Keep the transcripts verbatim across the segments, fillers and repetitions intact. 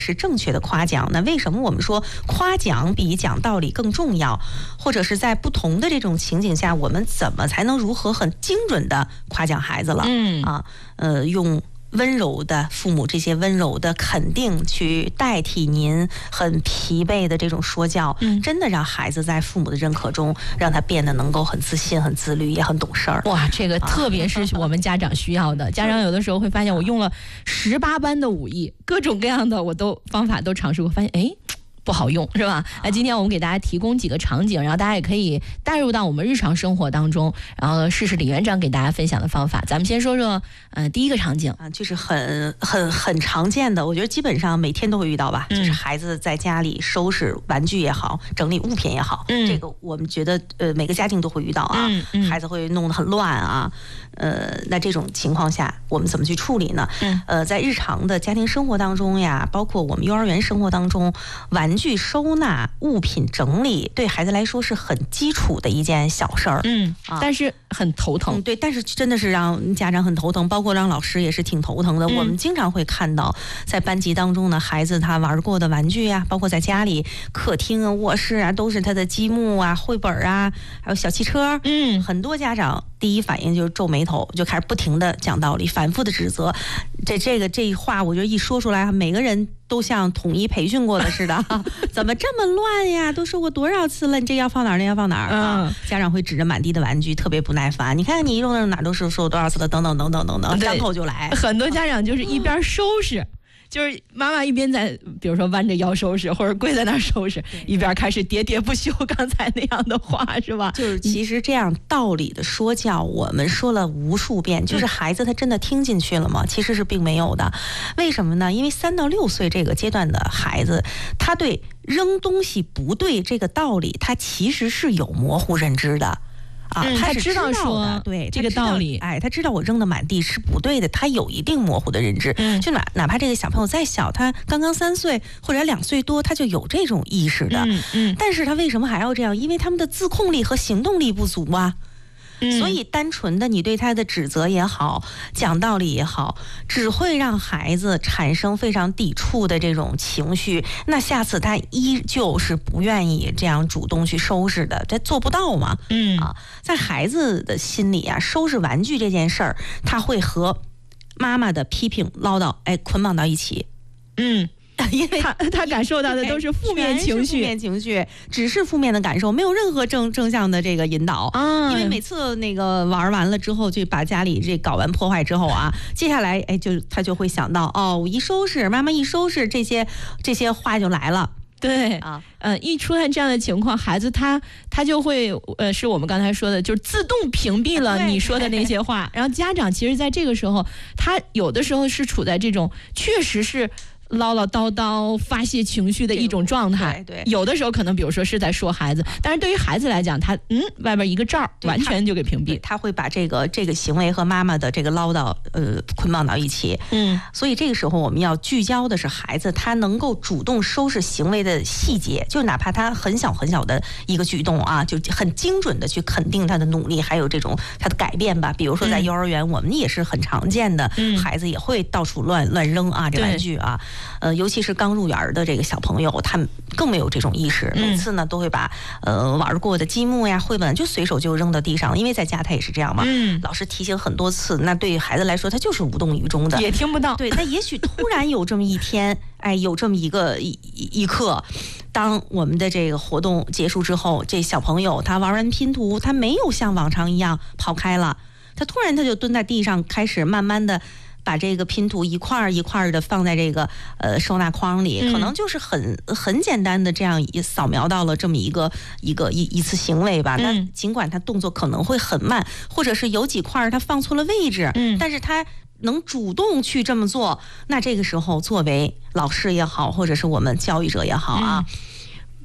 是正确的夸奖。那为什么我们说夸奖比讲道理更重要？或者是在不同的这种情景下，我们怎么才能如何很精准的夸奖孩子了？ 嗯啊，呃，用温柔的父母这些温柔的肯定去代替您很疲惫的这种说教， 嗯， 真的让孩子在父母的认可中，让他变得能够很自信、很自律，也很懂事儿。 哇，这个特别是我们家长需要的。家长有的时候会发现，我用了十八般的武艺，各种各样的我都方法都尝试过，发现哎。不好用是吧？那今天我们给大家提供几个场景，然后大家也可以带入到我们日常生活当中，然后试试李园长给大家分享的方法。咱们先说说，呃，第一个场景啊，就是很很很常见的，我觉得基本上每天都会遇到吧，嗯、就是孩子在家里收拾玩具也好，整理物品也好，嗯、这个我们觉得呃每个家庭都会遇到啊， 嗯嗯、 孩子会弄得很乱啊，呃，那这种情况下我们怎么去处理呢？嗯、呃，在日常的家庭生活当中呀，包括我们幼儿园生活当中，玩具收纳、物品整理，对孩子来说是很基础的一件小事儿。 嗯，啊、但是很头疼、 嗯。对，但是真的是让家长很头疼，包括让老师也是挺头疼的。嗯、我们经常会看到，在班级当中呢，孩子他玩过的玩具啊，包括在家里、客厅啊、卧室啊，都是他的积木啊、绘本啊，还有小汽车。嗯，很多家长第一反应就是皱眉头，就开始不停的讲道理，反复的指责。这这个这话，我觉得一说出来，每个人都像统一培训过的似的，怎么这么乱呀？都说过多少次了，你这要放哪儿，那要放哪儿啊？嗯、家长会指着满地的玩具，特别不耐烦。你看看你一弄哪都是说过多少次了，等等等等等等，张口就来。 很多家长就是一边收拾。就是妈妈一边在，比如说弯着腰收拾，或者跪在那儿收拾，一边开始喋喋不休刚才那样的话，是吧？ 就是其实这样道理的说教，我们说了无数遍，就是孩子他真的听进去了吗？其实是并没有的。为什么呢？因为三到六岁这个阶段的孩子，他对扔东西不对这个道理，他其实是有模糊认知的。啊， 嗯、 他是知道说对这个道理， 哎，他知道我扔的满地是不对的，他有一定模糊的认知。嗯，就哪哪怕这个小朋友再小，他刚刚三岁或者两岁多，他就有这种意识的。嗯嗯，但是他为什么还要这样？因为他们的自控力和行动力不足啊。所以单纯的你对他的指责也好，讲道理也好，只会让孩子产生非常抵触的这种情绪，那下次他依旧是不愿意这样主动去收拾的，他做不到嘛。嗯啊，在孩子的心里啊，收拾玩具这件事儿，他会和妈妈的批评唠叨哎捆绑到一起。嗯，因为他他感受到的都是负面情绪， 负面情绪只是负面的感受，没有任何正正向的这个引导啊。因为每次那个玩完了之后，就把家里这搞完破坏之后啊，接下来哎就他就会想到哦，我一收拾，妈妈一收拾，这些这些话就来了。 对啊，呃，一出现这样的情况，孩子他他就会呃，是我们刚才说的，就是自动屏蔽了你说的那些话。然后家长其实在这个时候，他有的时候是处在这种确实是唠唠叨叨发泄情绪的一种状态。 对， 有的时候可能比如说是在说孩子，但是对于孩子来讲，他嗯外边一个罩完全就给屏蔽， 他会把这个这个行为和妈妈的这个唠叨呃捆绑到一起。嗯，所以这个时候我们要聚焦的是孩子他能够主动收拾行为的细节，就哪怕他很小很小的一个举动啊，就很精准的去肯定他的努力，还有这种他的改变吧。比如说在幼儿园，嗯、我们也是很常见的，嗯、孩子也会到处乱乱扔啊，这玩具啊。呃，尤其是刚入园的这个小朋友，他们更没有这种意识，每次呢都会把呃玩过的积木呀、绘本就随手就扔到地上，因为在家他也是这样嘛。嗯，老师提醒很多次，那对于孩子来说，他就是无动于衷的， 也听不到。 对，那也许突然有这么一天，哎，有这么一个一一刻，当我们的这个活动结束之后，这小朋友他玩完拼图，他没有像往常一样跑开了，他突然他就蹲在地上，开始慢慢的把这个拼图一块一块的放在这个呃收纳筐里，嗯、可能就是很很简单的这样扫描到了这么一个一个一一次行为吧。那、嗯、尽管他动作可能会很慢，或者是有几块他放错了位置，嗯、但是他能主动去这么做，那这个时候作为老师也好，或者是我们教育者也好啊。嗯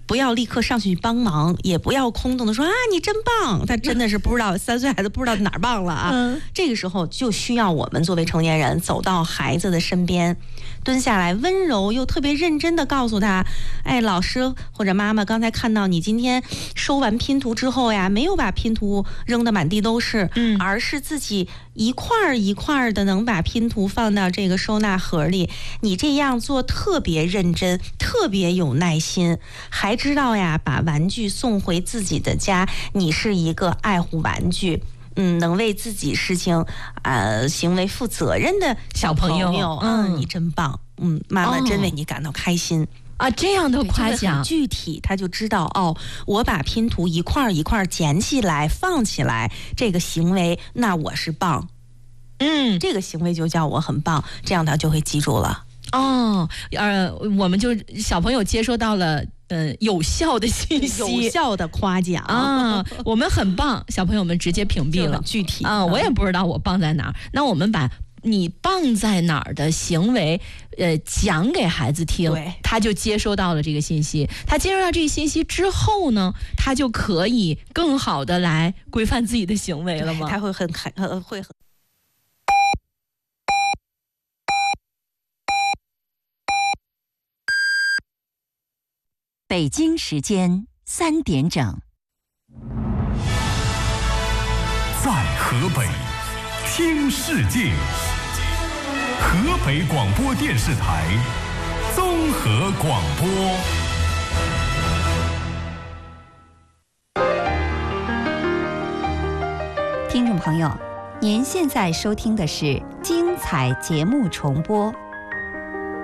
不要立刻上去帮忙，也不要空洞的说啊你真棒，他真的是不知道三岁孩子不知道哪儿棒了啊、嗯。这个时候就需要我们作为成年人走到孩子的身边，蹲下来，温柔又特别认真的告诉他，哎，老师或者妈妈刚才看到你今天收完拼图之后呀，没有把拼图扔得满地都是，嗯，而是自己一块一块的能把拼图放到这个收纳盒里，你这样做特别认真，特别有耐心，还知道呀把玩具送回自己的家，你是一个爱护玩具，嗯，能为自己事情呃行为负责任的小朋友，友嗯，你真棒，嗯，妈妈真为你感到开心。哦啊，这样的夸奖具体他就知道哦，我把拼图一块一块捡起来放起来，这个行为那我是棒，嗯，这个行为就叫我很棒，这样他就会记住了。 哦，呃，我们就小朋友接收到了呃有效的信息， 有效的夸奖啊，我们很棒，小朋友们直接屏蔽了， 具体啊，我也不知道我棒在哪儿，那我们把你棒在哪儿的行为，呃，讲给孩子听，他就接收到了这个信息。他接收到这个信息之后呢，他就可以更好的来规范自己的行为了吗？ 他会很开，呃，会很。 北京时间三点整， 在河北听世界。河北广播电视台综合广播。 听众朋友，您现在收听的是精彩节目重播。